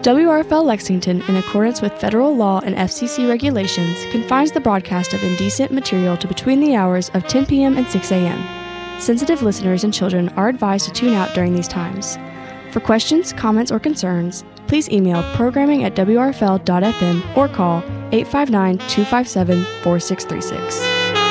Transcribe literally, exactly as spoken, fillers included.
W R F L Lexington, in accordance with federal law and F C C regulations, confines the broadcast of indecent material to between the hours of ten p.m. and six a.m. Sensitive listeners and children are advised to tune out during these times. For questions, comments, or concerns, please email programming at w r f l dot f m or call eight five nine, two five seven, four six three six.